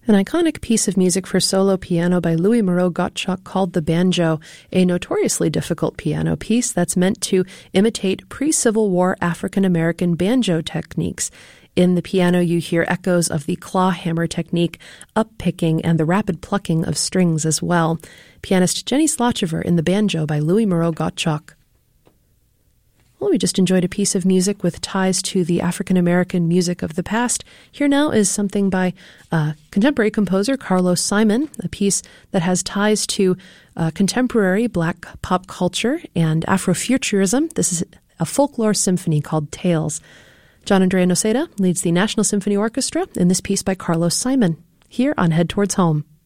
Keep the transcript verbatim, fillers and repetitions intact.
An iconic piece of music for solo piano by Louis Moreau Gottschalk called the banjo, a notoriously difficult piano piece that's meant to imitate pre-Civil War African-American banjo techniques. In the piano, you hear echoes of the claw hammer technique, up-picking, and the rapid plucking of strings as well. Pianist Jenny Slochever in the banjo by Louis Moreau Gottschalk. Well, we just enjoyed a piece of music with ties to the African-American music of the past. Here now is something by uh, contemporary composer Carlos Simon, a piece that has ties to uh, contemporary Black pop culture and Afrofuturism. This is a folklore symphony called Tales. John Andrea Noceda leads the National Symphony Orchestra in this piece by Carlos Simon, here on Head Towards Home.